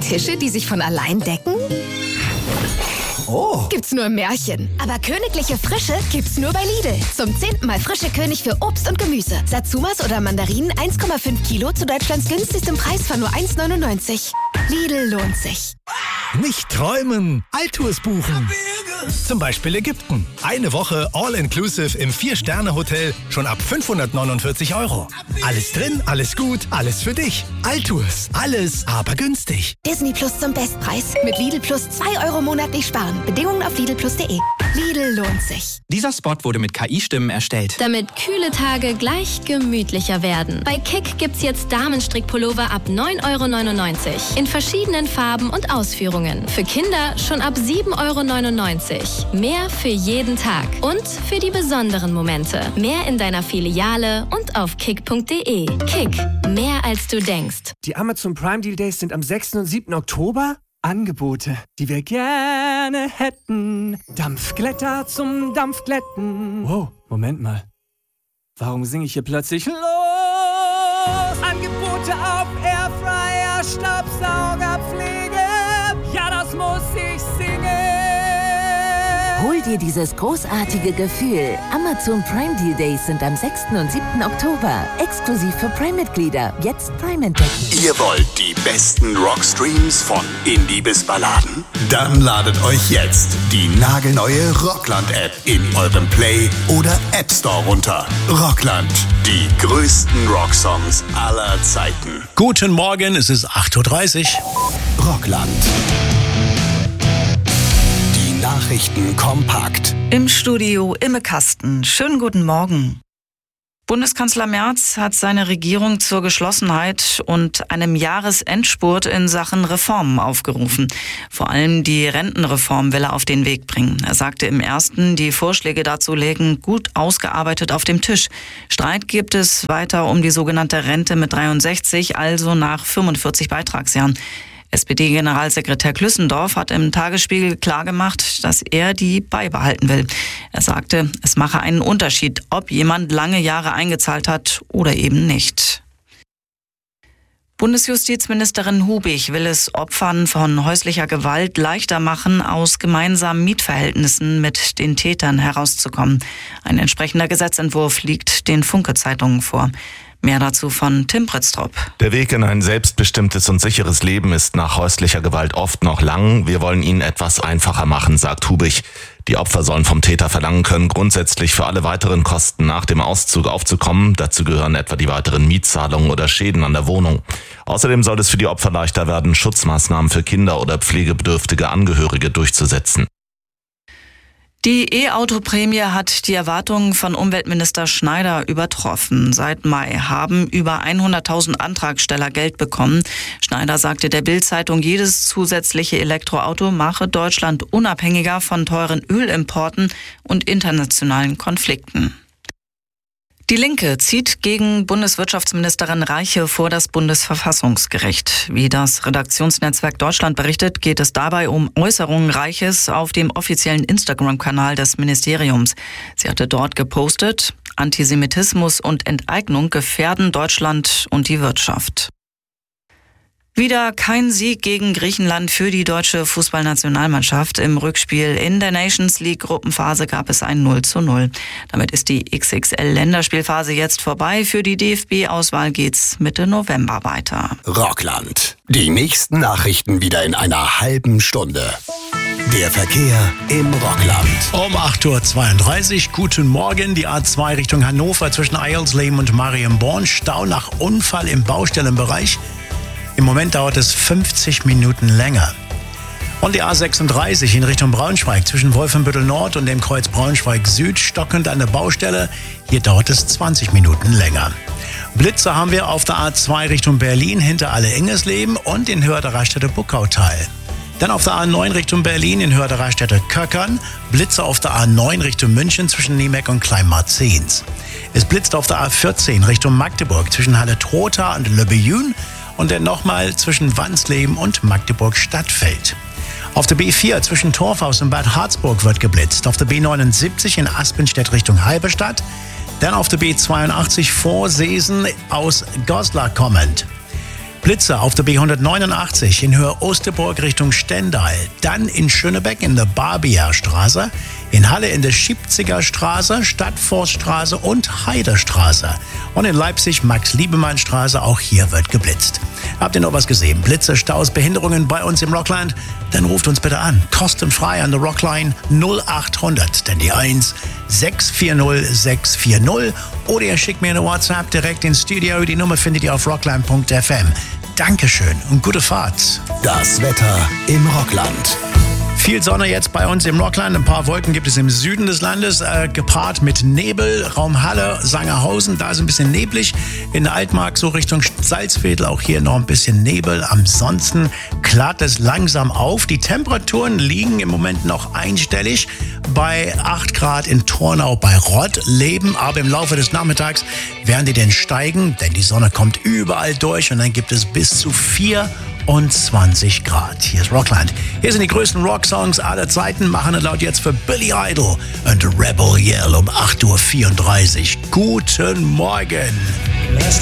Tische, die sich von allein decken? Oh. Gibt's nur im Märchen. Aber königliche Frische gibt's nur bei Lidl. Zum 10. Mal frische König für Obst und Gemüse. Satsumas oder Mandarinen 1,5 Kilo zu Deutschlands günstigstem Preis von nur 1,99. Lidl lohnt sich. Nicht träumen, Altours buchen. Zum Beispiel Ägypten. Eine Woche All-Inclusive im 4-Sterne-Hotel schon ab 549 €. Alles drin, alles gut, alles für dich. Altours. Alles, aber günstig. Disney Plus zum Bestpreis. Mit Lidl Plus 2 € monatlich sparen. Bedingungen auf lidlplus.de. Lidl lohnt sich. Dieser Spot wurde mit KI-Stimmen erstellt. Damit kühle Tage gleich gemütlicher werden. Bei Kick gibt's jetzt Damenstrickpullover ab 9,99 € in verschiedenen Farben und Ausführungen. Für Kinder schon ab 7,99 €. Mehr für jeden Tag und für die besonderen Momente. Mehr in deiner Filiale und auf kick.de. Kick, mehr als du denkst. Die Amazon Prime Deal Days sind am 6. und 7. Oktober. Angebote, die wir gerne hätten. Dampfglätter zum Dampfglätten. Wow, Moment mal. Warum singe ich hier plötzlich los? Angebote auf Airfryer, Staubsaugerpflege. Ja, das muss ich singen. Hol dir dieses großartige Gefühl. Amazon Prime Deal Days sind am 6. und 7. Oktober. Exklusiv für Prime-Mitglieder. Jetzt Prime entdecken. Ihr wollt die besten Rockstreams von Indie bis Balladen? Dann ladet euch jetzt die nagelneue Rockland-App in eurem Play- oder App Store runter. Rockland, die größten Rocksongs aller Zeiten. Guten Morgen, es ist 8:30 Uhr. Rockland. Nachrichten kompakt. Im Studio Imme Kasten. Schönen guten Morgen. Bundeskanzler Merz hat seine Regierung zur Geschlossenheit und einem Jahresendspurt in Sachen Reformen aufgerufen. Vor allem die Rentenreform will er auf den Weg bringen. Er sagte im ersten, die Vorschläge dazu lägen gut ausgearbeitet auf dem Tisch. Streit gibt es weiter um die sogenannte Rente mit 63, also nach 45 Beitragsjahren. SPD-Generalsekretär Klüssendorf hat im Tagesspiegel klargemacht, dass er die beibehalten will. Er sagte, es mache einen Unterschied, ob jemand lange Jahre eingezahlt hat oder eben nicht. Bundesjustizministerin Hubig will es Opfern von häuslicher Gewalt leichter machen, aus gemeinsamen Mietverhältnissen mit den Tätern herauszukommen. Ein entsprechender Gesetzentwurf liegt den Funke-Zeitungen vor. Mehr dazu von Tim Pritztrup. Der Weg in ein selbstbestimmtes und sicheres Leben ist nach häuslicher Gewalt oft noch lang. Wir wollen ihn etwas einfacher machen, sagt Hubig. Die Opfer sollen vom Täter verlangen können, grundsätzlich für alle weiteren Kosten nach dem Auszug aufzukommen. Dazu gehören etwa die weiteren Mietzahlungen oder Schäden an der Wohnung. Außerdem soll es für die Opfer leichter werden, Schutzmaßnahmen für Kinder oder pflegebedürftige Angehörige durchzusetzen. Die E-Auto-Prämie hat die Erwartungen von Umweltminister Schneider übertroffen. Seit Mai haben über 100.000 Antragsteller Geld bekommen. Schneider sagte der Bild-Zeitung, jedes zusätzliche Elektroauto mache Deutschland unabhängiger von teuren Ölimporten und internationalen Konflikten. Die Linke zieht gegen Bundeswirtschaftsministerin Reiche vor das Bundesverfassungsgericht. Wie das Redaktionsnetzwerk Deutschland berichtet, geht es dabei um Äußerungen Reiches auf dem offiziellen Instagram-Kanal des Ministeriums. Sie hatte dort gepostet, Antisemitismus und Enteignung gefährden Deutschland und die Wirtschaft. Wieder kein Sieg gegen Griechenland für die deutsche Fußballnationalmannschaft. Im Rückspiel in der Nations League Gruppenphase gab es ein 0:0. Damit ist die XXL-Länderspielphase jetzt vorbei. Für die DFB-Auswahl geht's Mitte November weiter. Rockland. Die nächsten Nachrichten wieder in einer halben Stunde. Der Verkehr im Rockland. Um 8:32 Uhr, guten Morgen. Die A2 Richtung Hannover zwischen Eilsleben und Marienborn. Stau nach Unfall im Baustellenbereich. Im Moment dauert es 50 Minuten länger. Und die A36 in Richtung Braunschweig zwischen Wolfenbüttel Nord und dem Kreuz Braunschweig Süd stockend an der Baustelle. Hier dauert es 20 Minuten länger. Blitze haben wir auf der A2 Richtung Berlin hinter Alle-Engesleben und in Hörder-Raststätte-Buckautal. Dann auf der A9 Richtung Berlin in Hörder-Raststätte-Köckern. Blitze auf der A9 Richtung München zwischen Niemeck und Kleinmarzens. Es blitzt auf der A14 Richtung Magdeburg zwischen Halle-Trotha und Le Billun. Und dann nochmal zwischen Wansleben und Magdeburg-Stadtfeld. Auf der B4 zwischen Torfhaus und Bad Harzburg wird geblitzt. Auf der B79 in Aspenstedt Richtung Halberstadt. Dann auf der B82 Vorsesen aus Goslar kommend. Blitzer auf der B189 in Höhe Osterburg Richtung Stendal. Dann in Schönebeck in der Barbierstraße. In Halle in der Schiepziger Straße, Stadtforststraße und Heiderstraße. Und in Leipzig Max-Liebemann-Straße, auch hier wird geblitzt. Habt ihr noch was gesehen? Blitze, Staus, Behinderungen bei uns im Rockland? Dann ruft uns bitte an. Kostenfrei an der Rockline 0800, denn die 1 640 640. Oder ihr schickt mir eine WhatsApp direkt ins Studio. Die Nummer findet ihr auf rockland.fm. Dankeschön und gute Fahrt. Das Wetter im Rockland. Viel Sonne jetzt bei uns im Rockland. Ein paar Wolken gibt es im Süden des Landes, gepaart mit Nebel. Raum Halle, Sangerhausen, da ist ein bisschen neblig. In Altmark so Richtung Salzwedel, auch hier noch ein bisschen Nebel. Ansonsten klart es langsam auf. Die Temperaturen liegen im Moment noch einstellig bei 8 Grad in Tornau bei Rottleben. Aber im Laufe des Nachmittags werden die denn steigen, denn die Sonne kommt überall durch und dann gibt es bis zu 24 Grad. Hier ist Rockland. Hier sind die größten Rocksongs aller Zeiten. Machen es laut jetzt für Billy Idol und Rebel Yell um 8:34 Uhr. Guten Morgen.